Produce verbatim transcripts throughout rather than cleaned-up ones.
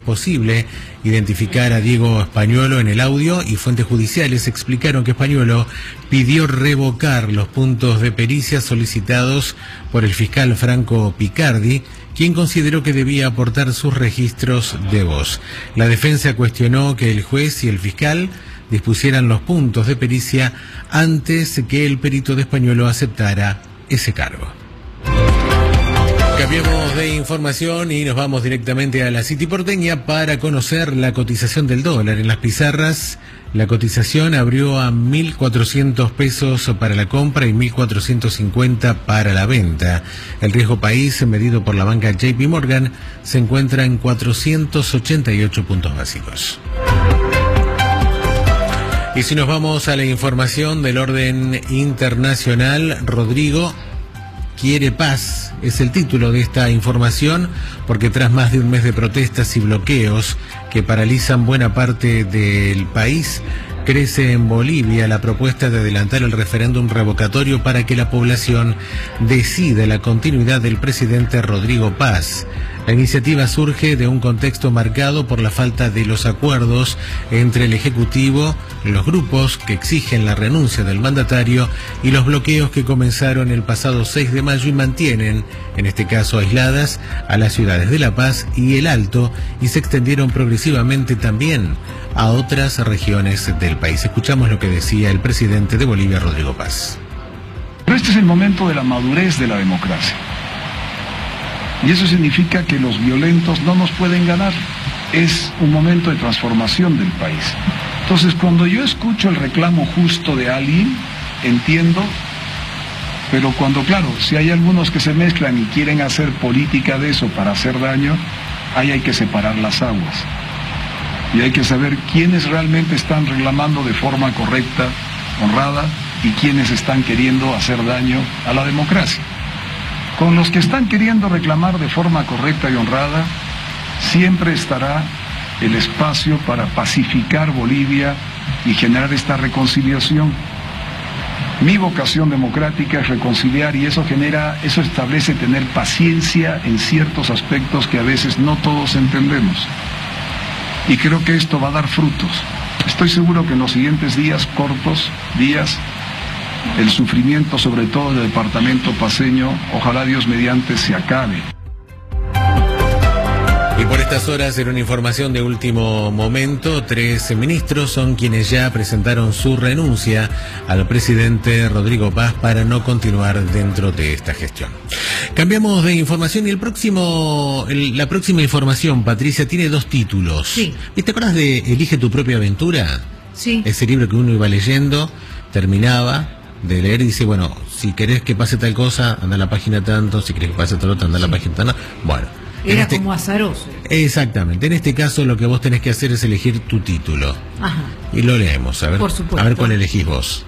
posible identificar a Diego Españuelo en el audio, y fuentes judiciales explicaron que Españuelo pidió revocar los puntos de pericia solicitados por el fiscal Franco Picardi, quien consideró que debía aportar sus registros de voz. La defensa cuestionó que el juez y el fiscal dispusieran los puntos de pericia antes que el perito de Españuelo aceptara ese cargo. Cambiamos de información y nos vamos directamente a la City porteña para conocer la cotización del dólar. En las pizarras, la cotización abrió a mil cuatrocientos pesos para la compra y mil cuatrocientos cincuenta para la venta. El riesgo país, medido por la banca J P Morgan, se encuentra en cuatrocientos ochenta y ocho puntos básicos. Y si nos vamos a la información del orden internacional, Rodrigo quiere paz, es el título de esta información, porque tras más de un mes de protestas y bloqueos que paralizan buena parte del país, crece en Bolivia la propuesta de adelantar el referéndum revocatorio para que la población decida la continuidad del presidente Rodrigo Paz. La iniciativa surge de un contexto marcado por la falta de los acuerdos entre el Ejecutivo, los grupos que exigen la renuncia del mandatario y los bloqueos que comenzaron el pasado seis de mayo y mantienen, en este caso aisladas, a las ciudades de La Paz y El Alto, y se extendieron progresivamente también a otras regiones del país. Escuchamos lo que decía el presidente de Bolivia, Rodrigo Paz. Pero este es el momento de la madurez de la democracia. Y eso significa que los violentos no nos pueden ganar. Es un momento de transformación del país. Entonces, cuando yo escucho el reclamo justo de alguien, entiendo, pero cuando, claro, si hay algunos que se mezclan y quieren hacer política de eso para hacer daño, ahí hay que separar las aguas. Y hay que saber quiénes realmente están reclamando de forma correcta, honrada, y quiénes están queriendo hacer daño a la democracia. Con los que están queriendo reclamar de forma correcta y honrada, siempre estará el espacio para pacificar Bolivia y generar esta reconciliación. Mi vocación democrática es reconciliar, y eso genera, eso establece tener paciencia en ciertos aspectos que a veces no todos entendemos. Y creo que esto va a dar frutos. Estoy seguro que en los siguientes días, cortos días, el sufrimiento, sobre todo del departamento paceño, ojalá Dios mediante se acabe. Y por estas horas, en una información de último momento, tres ministros son quienes ya presentaron su renuncia al presidente Rodrigo Paz para no continuar dentro de esta gestión. Cambiamos de información y el próximo, el, la próxima información, Patricia, tiene dos títulos. Sí. ¿Te acuerdas de Elige tu propia aventura? Sí. Ese libro que uno iba leyendo, terminaba de leer y dice, bueno, si querés que pase tal cosa, anda a la página tanto, si querés que pase tal otra, anda a la página tanto. Bueno. Era este, como azaroso. Exactamente. En este caso lo que vos tenés que hacer es elegir tu título. Ajá. Y lo leemos, a ver. Por supuesto. A ver cuál elegís vos.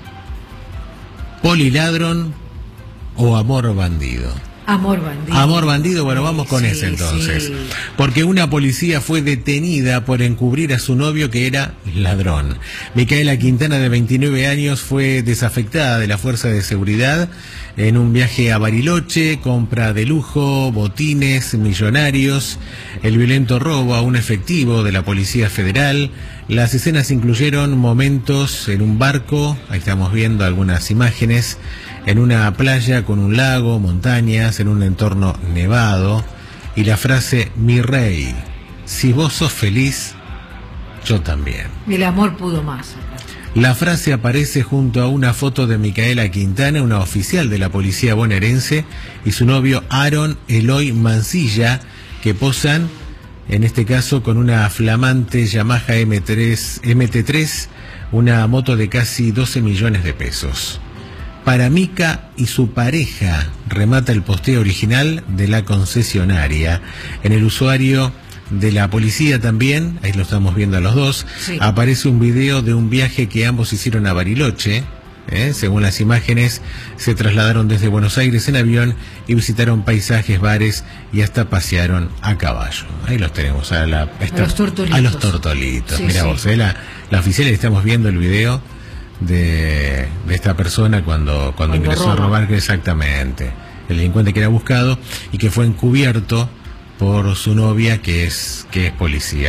Poliladrón o Amor bandido. Amor bandido. Amor bandido, bueno, vamos con sí, ese entonces. Sí. Porque una policía fue detenida por encubrir a su novio que era ladrón. Micaela Quintana, de veintinueve años, fue desafectada de la fuerza de seguridad en un viaje a Bariloche, compra de lujo, botines millonarios, el violento robo a un efectivo de la Policía Federal. Las escenas incluyeron momentos en un barco, ahí estamos viendo algunas imágenes, en una playa con un lago, montañas, en un entorno nevado, y la frase, mi rey, si vos sos feliz, yo también. El amor pudo más. La frase aparece junto a una foto de Micaela Quintana, una oficial de la policía bonaerense, y su novio Aaron Eloy Mancilla, que posan, en este caso, con una flamante Yamaha M tres, M T tres, una moto de casi doce millones de pesos. Para Mica y su pareja, remata el posteo original de la concesionaria. En el usuario de la policía también, ahí lo estamos viendo a los dos, sí. Aparece un video de un viaje que ambos hicieron a Bariloche. ¿eh? Según las imágenes, se trasladaron desde Buenos Aires en avión y visitaron paisajes, bares y hasta pasearon a caballo. Ahí los tenemos, a, la, esta, a los tortolitos. A los tortolitos. Sí, Mira sí. vos, ¿eh? la, la oficial, estamos viendo el video de, de esta persona cuando, cuando, cuando ingresó roba. a robar, exactamente, el delincuente que era buscado y que fue encubierto por su novia, que es, que es policía.